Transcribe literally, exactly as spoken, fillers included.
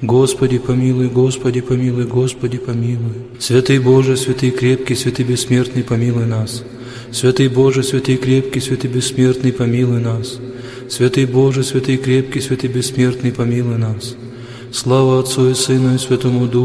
Господи помилуй, Господи помилуй, Господи помилуй. Святый Боже, святый крепкий, святый бессмертный, помилуй нас. Святый Боже, святый крепкий, святый бессмертный, помилуй нас. Святый Боже, святый крепкий, святый бессмертный, помилуй нас. Слава Отцу и Сыну и Святому Духу.